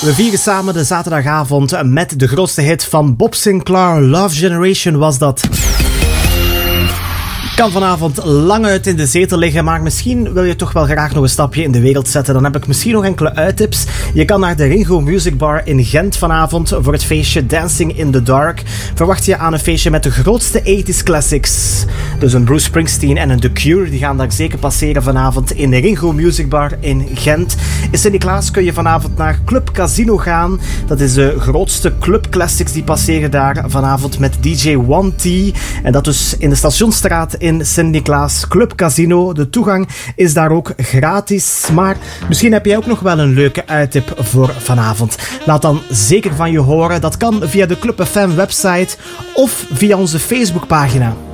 We vieren samen de zaterdagavond met de grootste hit van Bob Sinclair. Love Generation was dat. Kan vanavond lang uit in de zetel liggen, maar misschien wil je toch wel graag nog een stapje in de wereld zetten. Dan heb ik misschien nog enkele uittips. Je kan naar de Ringo Music Bar in Gent vanavond voor het feestje Dancing in the Dark. Verwacht je aan een feestje met de grootste 80s classics. Dus een Bruce Springsteen en een The Cure, die gaan daar zeker passeren vanavond in de Ringo Music Bar in Gent. In Sint-Niklaas kun je vanavond naar Club Casino gaan. Dat is de grootste club classics die passeren daar vanavond met DJ 1T. En dat dus in de Stationsstraat in Sint-Niklaas, Club Casino. De toegang is daar ook gratis. Maar misschien heb jij ook nog wel een leuke uittip voor vanavond. Laat dan zeker van je horen. Dat kan via de Club FM website of via onze Facebookpagina.